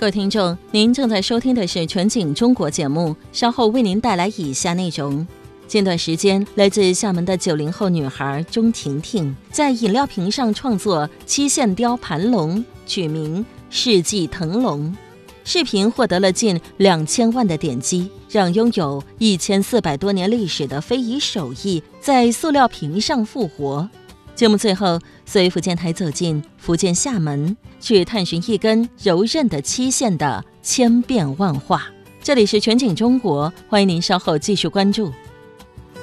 各位听众，您正在收听的是全景中国节目，稍后为您带来以下内容。近段时间，来自厦门的90后女孩钟婷婷在饮料瓶上创作漆线雕盘龙，取名世纪腾龙。视频获得了近2000万的点击，让拥有1400多年历史的非遗手艺在塑料瓶上复活。节目最后，随福建台走进福建厦门，去探寻一根柔韧的漆线的千变万化。这里是全景中国，欢迎您稍后继续关注。